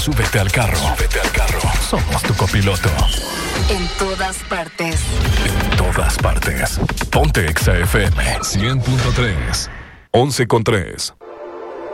Súbete al carro. Somos tu copiloto. En todas partes. En todas partes. Ponte Exa FM 100.3. 11.3.